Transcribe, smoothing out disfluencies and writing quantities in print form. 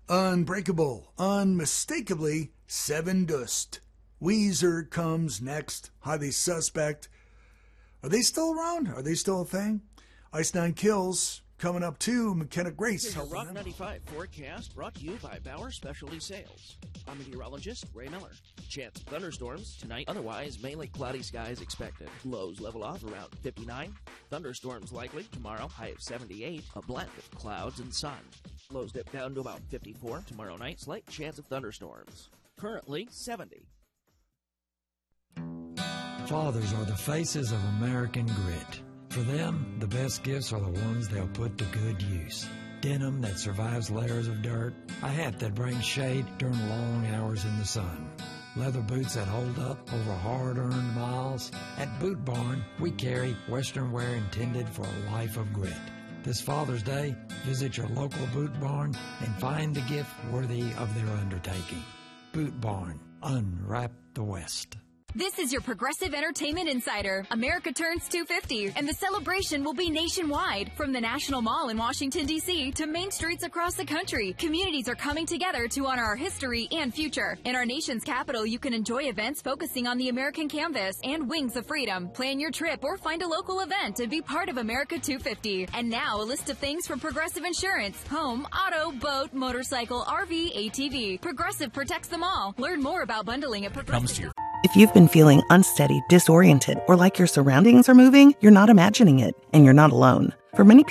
Unbreakable, unmistakably Seven Dust. Weezer comes next. Highly Suspect. Are they still around? Are they still a thing? Ice Nine Kills coming up too. McKenna Grace. Here's your Rock 95 forecast brought to you by Bauer Specialty Sales. I'm meteorologist Ray Miller. Chance of thunderstorms tonight, otherwise mainly cloudy skies expected. Lows level off around 59. Thunderstorms likely tomorrow, high of 78. A blend of clouds and sun. Lows dip down to about 54 tomorrow night. Slight chance of thunderstorms. Currently 70. Fathers are the faces of American grit. For them, the best gifts are the ones they'll put to good use. Denim that survives layers of dirt, a hat that brings shade during long hours in the sun, leather boots that hold up over hard-earned miles. At Boot Barn, we carry Western wear intended for a life of grit. This Father's Day, visit your local Boot Barn and find the gift worthy of their undertaking. Boot Barn, unwrap the West. This is your Progressive Entertainment Insider. America turns 250, and the celebration will be nationwide. From the National Mall in Washington, D.C. to main streets across the country, communities are coming together to honor our history and future. In our nation's capital, you can enjoy events focusing on the American canvas and Wings of Freedom. Plan your trip or find a local event and be part of America 250. And now, a list of things from Progressive Insurance. Home, auto, boat, motorcycle, RV, ATV. Progressive protects them all. Learn more about bundling at Progressive. If you've been feeling unsteady, disoriented, or like your surroundings are moving, you're not imagining it, and you're not alone. For many people,